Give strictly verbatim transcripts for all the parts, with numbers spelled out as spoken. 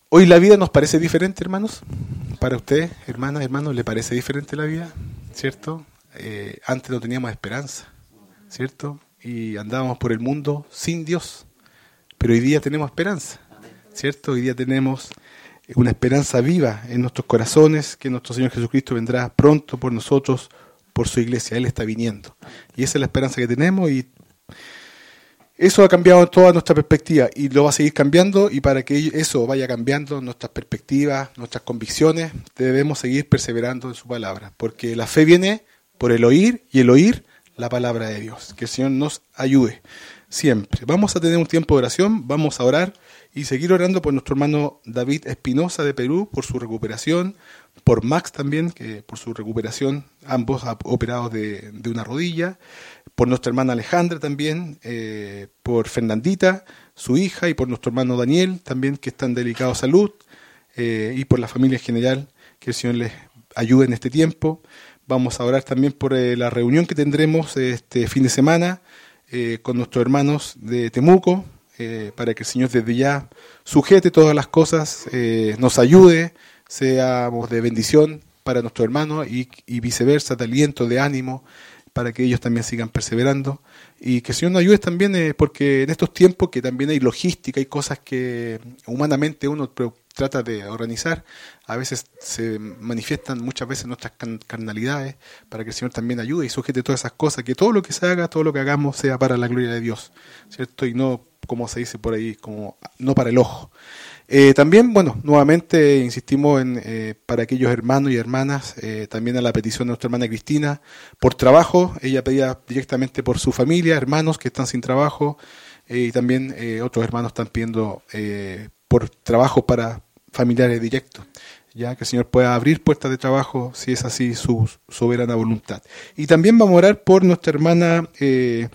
Hoy la vida nos parece diferente, hermanos. Para usted, hermanas, hermanos, ¿le parece diferente la vida? ¿Cierto? Eh, antes no teníamos esperanza, ¿cierto? Y andábamos por el mundo sin Dios. Pero hoy día tenemos esperanza, ¿cierto? Hoy día tenemos una esperanza viva en nuestros corazones, que nuestro Señor Jesucristo vendrá pronto por nosotros, por su iglesia. Él está viniendo. Y esa es la esperanza que tenemos, y eso ha cambiado toda nuestra perspectiva y lo va a seguir cambiando, y para que eso vaya cambiando nuestras perspectivas, nuestras convicciones, debemos seguir perseverando en su palabra, porque la fe viene por el oír, y el oír la palabra de Dios. Que el Señor nos ayude siempre. Vamos a tener un tiempo de oración, vamos a orar y seguir orando por nuestro hermano David Espinosa de Perú, por su recuperación, por Max también, que por su recuperación, ambos operados de, de una rodilla, por nuestra hermana Alejandra también, eh, por Fernandita, su hija, y por nuestro hermano Daniel también, que está en delicada salud, eh, y por la familia en general, que el Señor les ayude en este tiempo. Vamos a orar también por eh, la reunión que tendremos este fin de semana eh, con nuestros hermanos de Temuco, eh, para que el Señor desde ya sujete todas las cosas, eh, nos ayude, seamos de bendición para nuestros hermanos, y, y viceversa, de aliento, de ánimo, para que ellos también sigan perseverando, y que el Señor nos ayude también, eh, porque en estos tiempos que también hay logística, hay cosas que humanamente uno trata de organizar, a veces se manifiestan muchas veces nuestras carnalidades, para que el Señor también ayude y sujete todas esas cosas, que todo lo que se haga, todo lo que hagamos sea para la gloria de Dios, ¿cierto? Y no, como se dice por ahí, como no para el ojo. Eh, también, bueno, nuevamente insistimos en eh, para aquellos hermanos y hermanas, eh, también a la petición de nuestra hermana Cristina, por trabajo. Ella pedía directamente por su familia, hermanos que están sin trabajo, eh, y también eh, otros hermanos están pidiendo eh, por trabajo para familiares directos, ya que el Señor pueda abrir puertas de trabajo, si es así su soberana voluntad. Y también vamos a orar por nuestra hermana eh,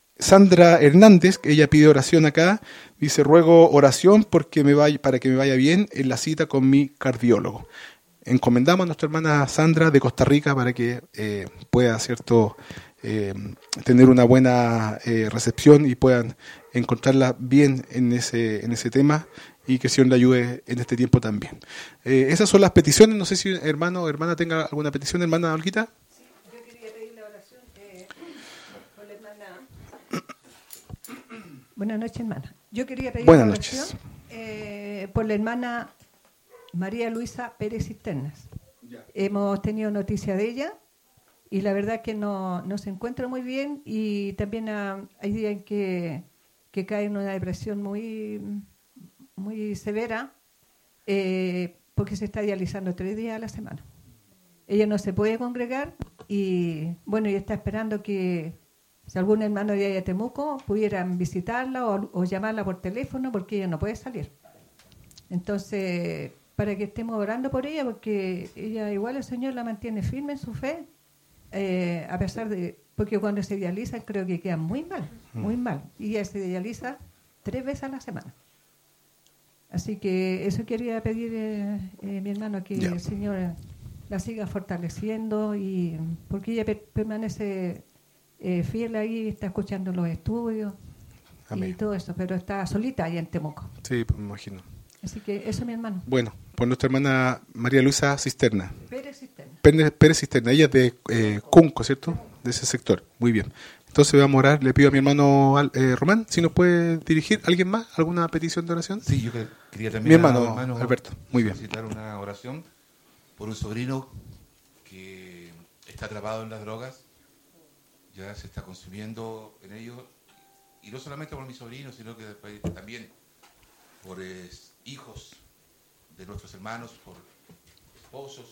Sandra Hernández, que ella pide oración acá. Dice: ruego oración porque me vaya, para que me vaya bien en la cita con mi cardiólogo. Encomendamos a nuestra hermana Sandra de Costa Rica para que eh, pueda, cierto, eh, tener una buena eh, recepción y puedan encontrarla bien en ese, en ese tema, y que el Señor le ayude en este tiempo también. Eh, esas son las peticiones. No sé si hermano o hermana tenga alguna petición, hermana Olguita. Buenas noches, hermana. Yo quería pedir Buenas una noches. oración eh, por la hermana María Luisa Pérez Cisternas. Ya. Hemos tenido noticia de ella y la verdad que no, no se encuentra muy bien, y también ha, hay días en que, que cae en una depresión muy, muy severa eh, porque se está dializando tres días a la semana. Ella no se puede congregar y bueno, y está esperando que si algún hermano de allá de Temuco pudieran visitarla o, o llamarla por teléfono, porque ella no puede salir. Entonces, para que estemos orando por ella, porque ella igual el Señor la mantiene firme en su fe, eh, a pesar de, porque cuando se dializa creo que queda muy mal, muy mal. Y ella se dializa tres veces a la semana. Así que eso quería pedir eh, eh, mi hermano, que yeah. el Señor la siga fortaleciendo, y porque ella per- permanece... Eh, fiel ahí, está escuchando los estudios. Amén. Y todo eso, pero está solita ahí en Temuco. Sí, pues me imagino. Así que eso, mi hermano. Bueno, por nuestra hermana María Luisa Cisterna. Pérez Cisterna. Pérez, Pérez Cisterna, ella es de eh, Cunco, ¿cierto? De ese sector. Muy bien. Entonces vamos a orar. Le pido a mi hermano eh, Román, si nos puede dirigir. ¿Alguien más? ¿Alguna petición de oración? Sí, yo quería también, mi hermano, hermano Alberto. Muy bien. Solicitar una oración por un sobrino que está atrapado en las drogas. Ya se está consumiendo en ello, y no solamente por mi sobrino, sino que también por eh, hijos de nuestros hermanos, por esposos,